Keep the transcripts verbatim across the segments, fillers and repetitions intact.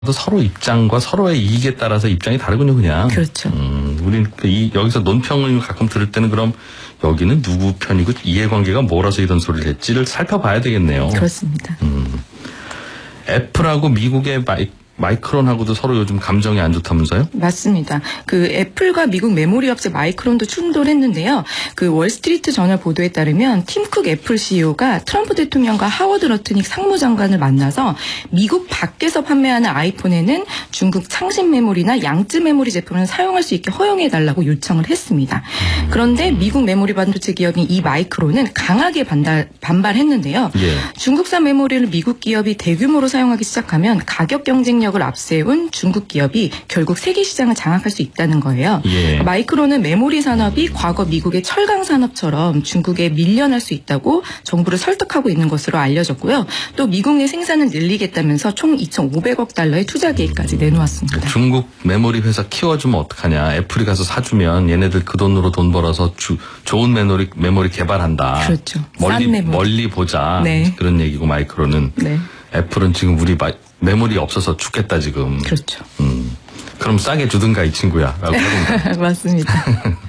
또 서로 입장과 서로의 이익에 따라서 입장이 다르군요, 그냥. 그렇죠. 음, 우린 이, 여기서 논평을 가끔 들을 때는 그럼 여기는 누구 편이고 이해관계가 뭐라서 이런 소리를 했지를 살펴봐야 되겠네요. 그렇습니다. 음. 애플하고 미국의 마이, 마이크론하고도 서로 요즘 감정이 안 좋다면서요? 맞습니다. 그 애플과 미국 메모리 업체 마이크론도 충돌했는데요. 그 월스트리트 저널 보도에 따르면 팀쿡 애플 씨이오가 트럼프 대통령과 하워드 러트닉 상무장관을 만나서 미국 밖에서 판매하는 아이폰에는 중국 창신 메모리나 양쯔 메모리 제품을 사용할 수 있게 허용해달라고 요청을 했습니다. 그런데 미국 메모리 반도체 기업인 이 마이크론은 강하게 반달, 반발했는데요. 예. 중국산 메모리를 미국 기업이 대규모로 사용하기 시작하면 가격 경쟁력 을 앞세운 중국 기업이 결국 세계 시장을 장악할 수 있다는 거예요. 예. 마이크론은 메모리 산업이 과거 미국의 철강 산업처럼 중국에 밀려날 수 있다고 정부를 설득하고 있는 것으로 알려졌고요. 또 미국 내 생산을 늘리겠다면서 총 이천오백억 달러의 투자 계획까지 내놓았습니다. 중국 메모리 회사 키워주면 어떡하냐. 애플이 가서 사주면 얘네들 그 돈으로 돈 벌어서 주, 좋은 메모리, 메모리 개발한다. 그렇죠. 멀리, 싼 메모리. 멀리 보자. 네. 그런 얘기고 마이크론은. 네. 애플은 지금 우리 마, 메모리 없어서 죽겠다 지금. 그렇죠. 음, 그럼 싸게 주든가 이 친구야. 라고 하던가. 맞습니다.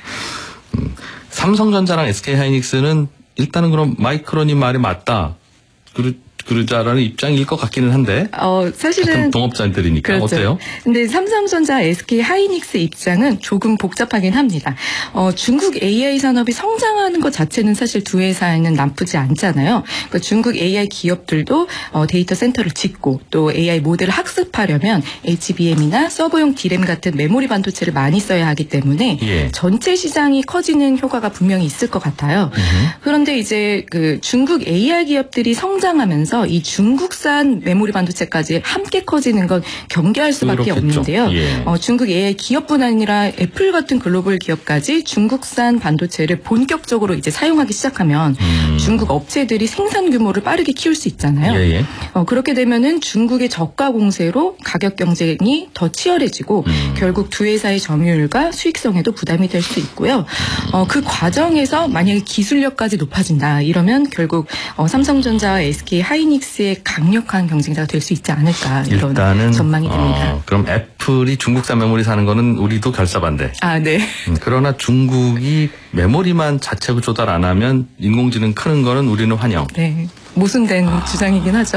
음, 삼성전자랑 에스케이하이닉스는 일단은 그럼 마이크론이 말이 맞다. 그러, 그러자라는 입장일 것 같기는 한데. 어, 사실은. 동업자들이니까. 그렇죠. 어때요? 근데 삼성전자, 에스케이하이닉스 입장은 조금 복잡하긴 합니다. 어, 중국 에이아이 산업이 성장하는 것 자체는 사실 두 회사에는 나쁘지 않잖아요. 그러니까 중국 에이아이 기업들도 어, 데이터 센터를 짓고 또 에이아이 모델을 학습하려면 에이치비엠이나 서버용 디램 같은 메모리 반도체를 많이 써야 하기 때문에 예. 전체 시장이 커지는 효과가 분명히 있을 것 같아요. 으흠. 그런데 이제 그 중국 에이아이 기업들이 성장하면서 이 중국산 메모리 반도체까지 함께 커지는 건 경계할 수밖에 그렇겠죠. 없는데요. 예. 어, 중국 에이아이 기업뿐 아니라 애플 같은 글로벌 기업까지 중국산 반도체를 본격적으로 이제 사용하기 시작하면 음. 중국 업체들이 생산 규모를 빠르게 키울 수 있잖아요. 예예. 어, 그렇게 되면은 중국의 저가 공세로 가격 경쟁이 더 치열해지고 음. 결국 두 회사의 점유율과 수익성에도 부담이 될 수 있고요. 어, 그 과정에서 만약에 기술력까지 높아진다 이러면 결국 어, 삼성전자와 에스케이하이닉스 하이닉스의 강력한 경쟁자가 될 수 있지 않을까 이런 일단은, 전망이 됩니다. 어, 그럼 애플이 중국산 메모리 사는 거는 우리도 결사반대. 아, 네. 음, 그러나 중국이 메모리만 자체 조달 안 하면 인공지능 크는 거는 우리는 환영. 네. 모순된 아, 주장이긴 하죠.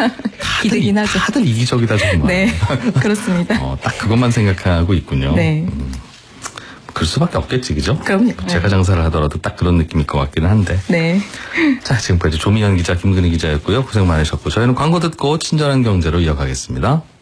기대긴 하죠. 다들 이기적이다 정말. 네, 그렇습니다. 어, 딱 그것만 생각하고 있군요. 네. 음. 그럴 수밖에 없겠지, 그죠? 그럼요. 제가 장사를 하더라도 딱 그런 느낌일 것 같기는 한데. 네. 자, 지금까지 조미연 기자, 김근희 기자였고요. 고생 많으셨고 저희는 광고 듣고 친절한 경제로 이어가겠습니다.